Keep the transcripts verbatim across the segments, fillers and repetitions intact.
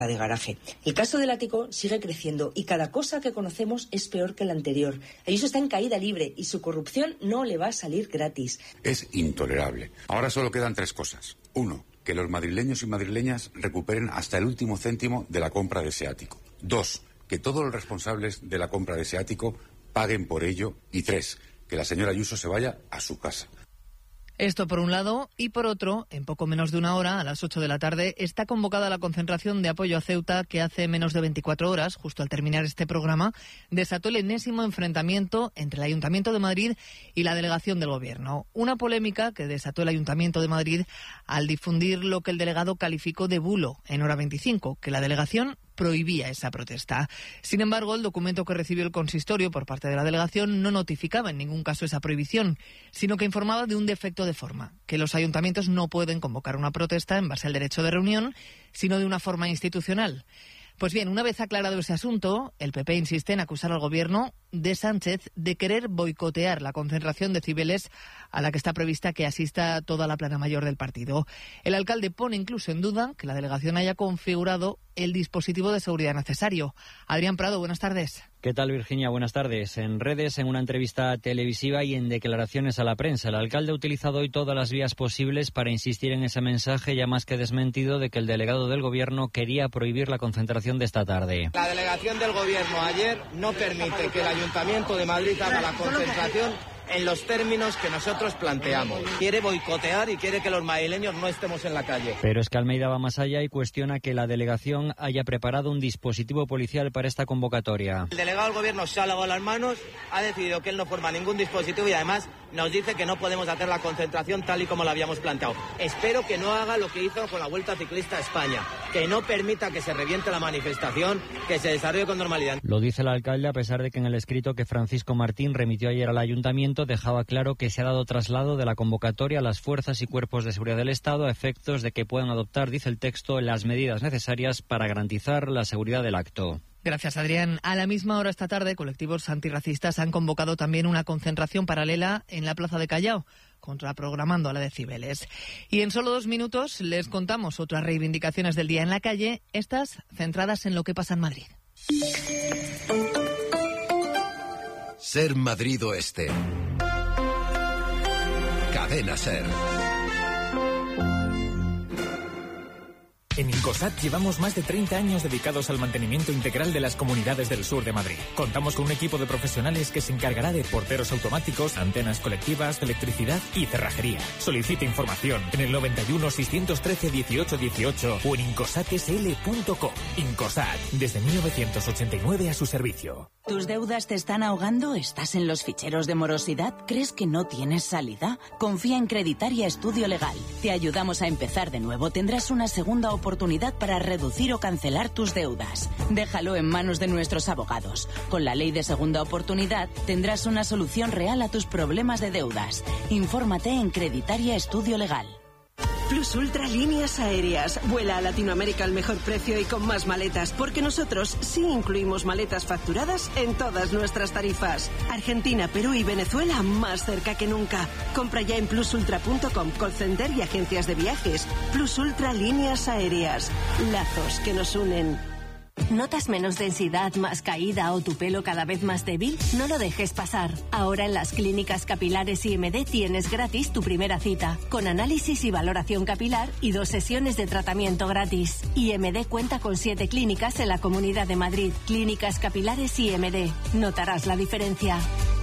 de garaje. El caso del ático sigue creciendo y cada cosa que conocemos es peor que la anterior. Ayuso está en caída libre y su corrupción no le va a salir gratis. Es intolerable. Ahora solo quedan tres cosas. Uno, que los madrileños y madrileñas recuperen hasta el último céntimo de la compra de ese ático. Dos, que todos los responsables de la compra de ese ático paguen por ello. Y tres, que la señora Ayuso se vaya a su casa. Esto por un lado, y por otro, en poco menos de una hora, a las ocho de la tarde, está convocada la concentración de apoyo a Ceuta que hace menos de veinticuatro horas, justo al terminar este programa, desató el enésimo enfrentamiento entre el Ayuntamiento de Madrid y la delegación del Gobierno. Una polémica que desató el Ayuntamiento de Madrid al difundir lo que el delegado calificó de bulo en Hora veinticinco, que la delegación prohibía esa protesta. Sin embargo, el documento que recibió el consistorio por parte de la delegación no notificaba en ningún caso esa prohibición, sino que informaba de un defecto de forma, que los ayuntamientos no pueden convocar una protesta en base al derecho de reunión, sino de una forma institucional. Pues bien, una vez aclarado ese asunto, el P P insiste en acusar al Gobierno de Sánchez de querer boicotear la concentración de Cibeles a la que está prevista que asista toda la plana mayor del partido. El alcalde pone incluso en duda que la delegación haya configurado el dispositivo de seguridad necesario. Adrián Prado, buenas tardes. ¿Qué tal, Virginia? Buenas tardes. En redes, en una entrevista televisiva y en declaraciones a la prensa, el alcalde ha utilizado hoy todas las vías posibles para insistir en ese mensaje ya más que desmentido de que el delegado del Gobierno quería prohibir la concentración de esta tarde. La delegación del Gobierno ayer no permite que el Ayuntamiento de Madrid haga la concentración en los términos que nosotros planteamos. Quiere boicotear y quiere que los madrileños no estemos en la calle. Pero es que Almeida va más allá y cuestiona que la delegación haya preparado un dispositivo policial para esta convocatoria. El delegado del Gobierno se ha lavado las manos, ha decidido que él no forma ningún dispositivo y además nos dice que no podemos hacer la concentración tal y como la habíamos planteado. Espero que no haga lo que hizo con la Vuelta Ciclista a España, que no permita que se reviente la manifestación, que se desarrolle con normalidad. Lo dice el alcalde a pesar de que en el escrito que Francisco Martín remitió ayer al ayuntamiento dejaba claro que se ha dado traslado de la convocatoria a las fuerzas y cuerpos de seguridad del Estado a efectos de que puedan adoptar, dice el texto, las medidas necesarias para garantizar la seguridad del acto. Gracias, Adrián. A la misma hora esta tarde, colectivos antirracistas han convocado también una concentración paralela en la Plaza de Callao, contraprogramando a la de Cibeles. Y en solo dos minutos les contamos otras reivindicaciones del día en la calle, estas centradas en lo que pasa en Madrid. Ser Madrid Oeste. Cadena Ser. En Incosat llevamos más de treinta años dedicados al mantenimiento integral de las comunidades del sur de Madrid. Contamos con un equipo de profesionales que se encargará de porteros automáticos, antenas colectivas, electricidad y cerrajería. Solicite información en el noventa y uno, seiscientos trece, dieciocho dieciocho o en incosat s l punto com. Incosat, desde mil novecientos ochenta y nueve a su servicio. ¿Tus deudas te están ahogando? ¿Estás en los ficheros de morosidad? ¿Crees que no tienes salida? Confía en Creditaria Estudio Legal. Te ayudamos a empezar de nuevo. Tendrás una segunda oportunidad para reducir o cancelar tus deudas. Déjalo en manos de nuestros abogados. Con la ley de segunda oportunidad tendrás una solución real a tus problemas de deudas. Infórmate en Creditaria Estudio Legal. Plus Ultra Líneas Aéreas. Vuela a Latinoamérica al mejor precio y con más maletas, porque nosotros sí incluimos maletas facturadas en todas nuestras tarifas. Argentina, Perú y Venezuela más cerca que nunca. Compra ya en plus ultra punto com, call center y agencias de viajes. Plus Ultra Líneas Aéreas. Lazos que nos unen. ¿Notas menos densidad, más caída o tu pelo cada vez más débil? No lo dejes pasar. Ahora en las clínicas capilares I M D tienes gratis tu primera cita, con análisis y valoración capilar y dos sesiones de tratamiento gratis. I M D cuenta con siete clínicas en la Comunidad de Madrid. Clínicas capilares I M D. Notarás la diferencia.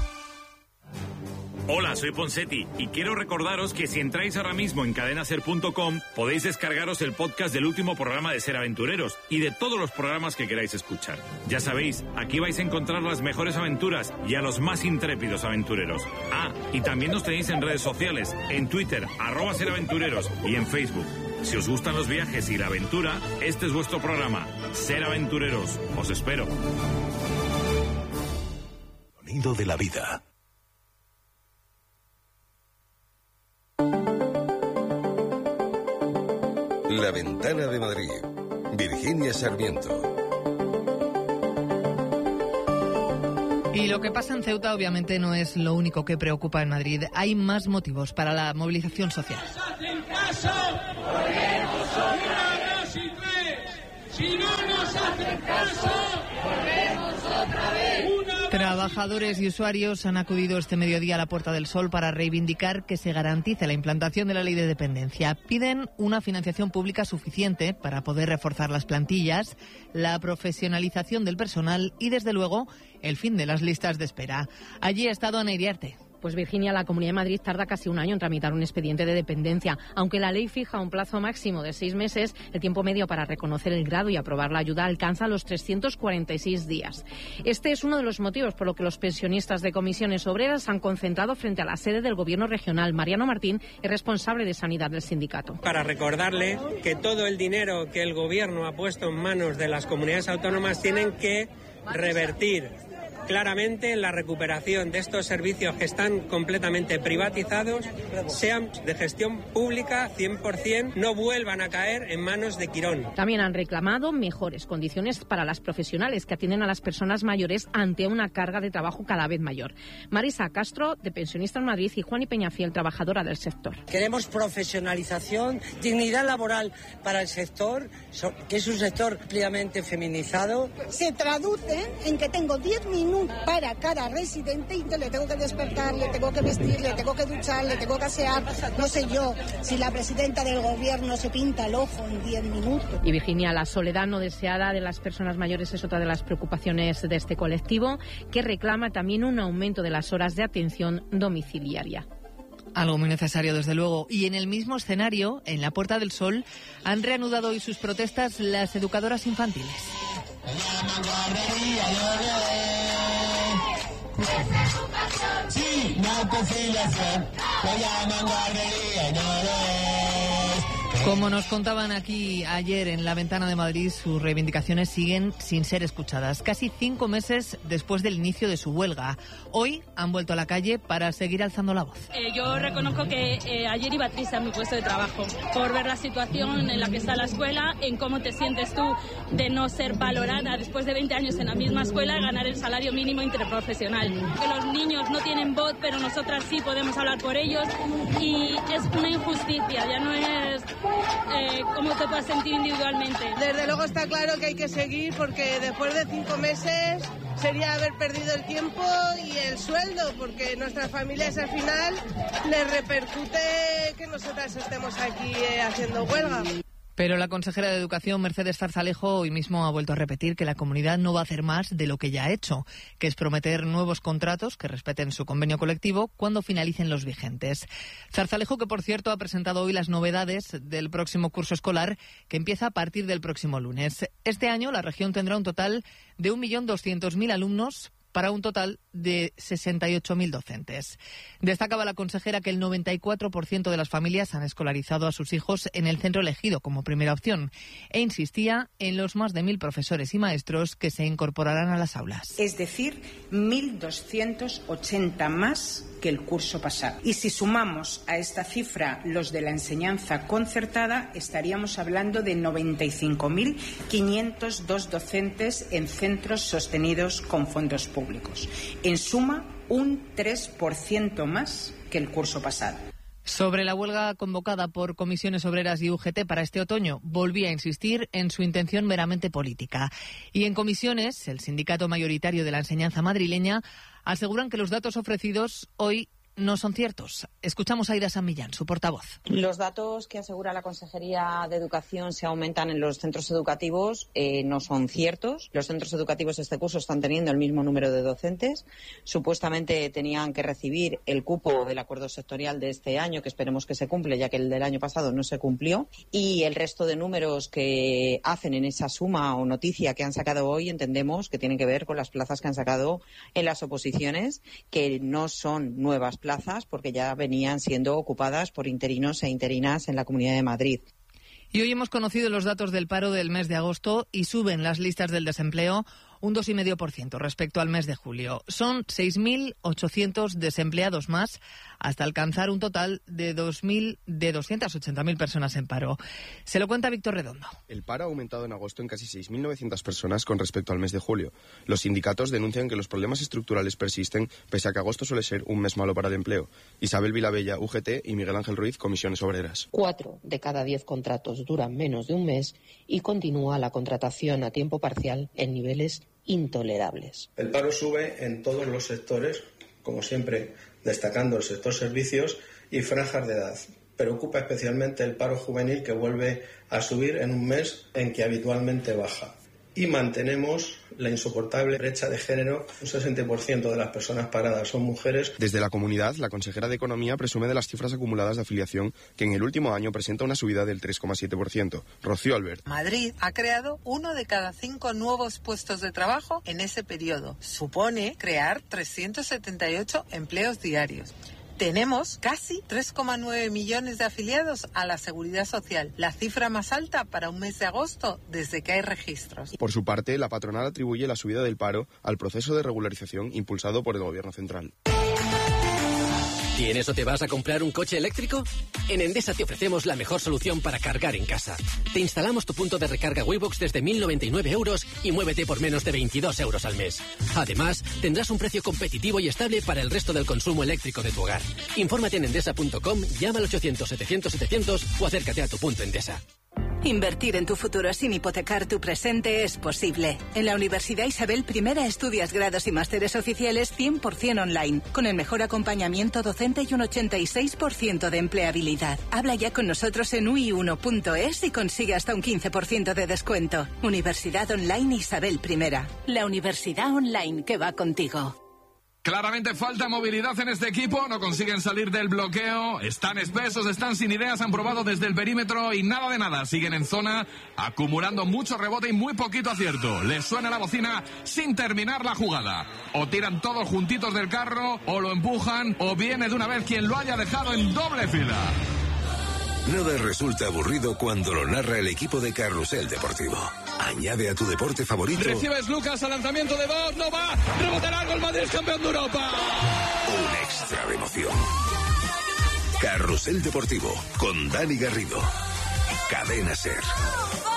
Hola, soy Ponseti y quiero recordaros que si entráis ahora mismo en cadena ser punto com podéis descargaros el podcast del último programa de Ser Aventureros y de todos los programas que queráis escuchar. Ya sabéis, aquí vais a encontrar las mejores aventuras y a los más intrépidos aventureros. Ah, y también nos tenéis en redes sociales, en Twitter, arroba Ser Aventureros y en Facebook. Si os gustan los viajes y la aventura, este es vuestro programa, Ser Aventureros. Os espero. Sonido de la vida. La Ventana de Madrid. Virginia Sarmiento. Y lo que pasa en Ceuta obviamente no es lo único que preocupa en Madrid. Hay más motivos para la movilización social. Si no nos hacen caso, volvemos otra vez. Trabajadores y usuarios han acudido este mediodía a la Puerta del Sol para reivindicar que se garantice la implantación de la ley de dependencia. Piden una financiación pública suficiente para poder reforzar las plantillas, la profesionalización del personal y, desde luego, el fin de las listas de espera. Allí ha estado Ana Iriarte. Pues Virginia, la Comunidad de Madrid tarda casi un año en tramitar un expediente de dependencia. Aunque la ley fija un plazo máximo de seis meses, el tiempo medio para reconocer el grado y aprobar la ayuda alcanza los trescientos cuarenta y seis días. Este es uno de los motivos por los que los pensionistas de comisiones obreras se han concentrado frente a la sede del Gobierno regional. Mariano Martín es responsable de Sanidad del sindicato. Para recordarle que todo el dinero que el Gobierno ha puesto en manos de las comunidades autónomas tienen que revertir claramente en la recuperación de estos servicios que están completamente privatizados, sean de gestión pública cien por ciento, no vuelvan a caer en manos de Quirón. También han reclamado mejores condiciones para las profesionales que atienden a las personas mayores ante una carga de trabajo cada vez mayor. Marisa Castro, de Pensionistas Madrid, y Juani Peñafiel, trabajadora del sector. Queremos profesionalización, dignidad laboral para el sector, que es un sector ampliamente feminizado. Se traduce en que tengo diez minutos para cada residente y que le tengo que despertar, le tengo que vestir, le tengo que duchar, le tengo que asear. No sé yo si la presidenta del Gobierno se pinta el ojo en diez minutos. Y Virginia, la soledad no deseada de las personas mayores es otra de las preocupaciones de este colectivo, que reclama también un aumento de las horas de atención domiciliaria. Algo muy necesario, desde luego. Y en el mismo escenario, en la Puerta del Sol, han reanudado hoy sus protestas las educadoras infantiles. Sí, no conciliación, lo llaman guardería y no lo es. Como nos contaban aquí ayer en La Ventana de Madrid, sus reivindicaciones siguen sin ser escuchadas. Casi cinco meses después del inicio de su huelga. Hoy han vuelto a la calle para seguir alzando la voz. Eh, yo reconozco que eh, ayer iba triste a mi puesto de trabajo por ver la situación en la que está la escuela, en cómo te sientes tú de no ser valorada después de veinte años en la misma escuela y ganar el salario mínimo interprofesional. Que los niños no tienen voz, pero nosotras sí podemos hablar por ellos y es una injusticia, ya no es... Eh, cómo te puedas sentir individualmente. Desde luego está claro que hay que seguir porque después de cinco meses sería haber perdido el tiempo y el sueldo, porque nuestras familias al final les repercute que nosotras estemos aquí eh, haciendo huelga. Pero la consejera de Educación, Mercedes Zarzalejo, hoy mismo ha vuelto a repetir que la comunidad no va a hacer más de lo que ya ha hecho, que es prometer nuevos contratos que respeten su convenio colectivo cuando finalicen los vigentes. Zarzalejo, que por cierto ha presentado hoy las novedades del próximo curso escolar, que empieza a partir del próximo lunes. Este año la región tendrá un total de un millón doscientos mil alumnos, para un total de sesenta y ocho mil docentes. Destacaba la consejera que el noventa y cuatro por ciento de las familias han escolarizado a sus hijos en el centro elegido como primera opción e insistía en los más de mil profesores y maestros que se incorporarán a las aulas. Es decir, mil doscientos ochenta más que el curso pasado. Y si sumamos a esta cifra los de la enseñanza concertada, estaríamos hablando de noventa y cinco mil quinientos dos docentes en centros sostenidos con fondos públicos. En suma, un tres por ciento más que el curso pasado. Sobre la huelga convocada por Comisiones Obreras y U G T para este otoño, volvía a insistir en su intención meramente política. Y en comisiones, el sindicato mayoritario de la enseñanza madrileña aseguran que los datos ofrecidos hoy no son ciertos. Escuchamos a Aida San Millán, su portavoz. Los datos que asegura la Consejería de Educación se aumentan en los centros educativos eh, no son ciertos. Los centros educativos este curso están teniendo el mismo número de docentes. Supuestamente tenían que recibir el cupo del acuerdo sectorial de este año, que esperemos que se cumple, ya que el del año pasado no se cumplió. Y el resto de números que hacen en esa suma o noticia que han sacado hoy entendemos que tienen que ver con las plazas que han sacado en las oposiciones, que no son nuevas plazas. plazas porque ya venían siendo ocupadas por interinos e interinas en la Comunidad de Madrid. Y hoy hemos conocido los datos del paro del mes de agosto y suben las listas del desempleo. un dos coma cinco por ciento respecto al mes de julio. Son seis mil ochocientos desempleados más hasta alcanzar un total de dos mil, de doscientas ochenta mil personas en paro. Se lo cuenta Víctor Redondo. El paro ha aumentado en agosto en casi seis mil novecientas personas con respecto al mes de julio. Los sindicatos denuncian que los problemas estructurales persisten, pese a que agosto suele ser un mes malo para el empleo. Isabel Vilabella, U G T, y Miguel Ángel Ruiz, Comisiones Obreras. Cuatro de cada diez contratos duran menos de un mes y continúa la contratación a tiempo parcial en niveles intolerables. El paro sube en todos los sectores, como siempre destacando el sector servicios y franjas de edad. Preocupa especialmente el paro juvenil, que vuelve a subir en un mes en que habitualmente baja. Y mantenemos la insoportable brecha de género. Un sesenta por ciento de las personas paradas son mujeres. Desde la comunidad, la consejera de Economía presume de las cifras acumuladas de afiliación, que en el último año presenta una subida del tres coma siete por ciento. Rocío Albert. Madrid ha creado uno de cada cinco nuevos puestos de trabajo en ese periodo. Supone crear trescientos setenta y ocho empleos diarios. Tenemos casi tres coma nueve millones de afiliados a la Seguridad Social, la cifra más alta para un mes de agosto desde que hay registros. Por su parte, la patronal atribuye la subida del paro al proceso de regularización impulsado por el Gobierno central. ¿Tienes o te vas a comprar un coche eléctrico? En Endesa te ofrecemos la mejor solución para cargar en casa. Te instalamos tu punto de recarga Waybox desde mil noventa y nueve euros y muévete por menos de veintidós euros al mes. Además, tendrás un precio competitivo y estable para el resto del consumo eléctrico de tu hogar. Infórmate en endesa punto com, llama al ochocientos setecientos setecientos o acércate a tu punto Endesa. Invertir en tu futuro sin hipotecar tu presente es posible. En la Universidad Isabel I estudias grados y másteres oficiales cien por ciento online, con el mejor acompañamiento docente y un ochenta y seis por ciento de empleabilidad. Habla ya con nosotros en u i uno punto es y consigue hasta un quince por ciento de descuento. Universidad Online Isabel I. La universidad online que va contigo. Claramente falta movilidad en este equipo, no consiguen salir del bloqueo, están espesos, están sin ideas, han probado desde el perímetro y nada de nada, siguen en zona, acumulando mucho rebote y muy poquito acierto. Les suena la bocina sin terminar la jugada. O tiran todos juntitos del carro, o lo empujan, o viene de una vez quien lo haya dejado en doble fila. Nada resulta aburrido cuando lo narra el equipo de Carrusel Deportivo. Añade a tu deporte favorito. Recibes Lucas al lanzamiento de Bob, no va, rebotará el Madrid es campeón de Europa. Un extra de emoción. Carrusel Deportivo con Dani Garrido. Cadena SER.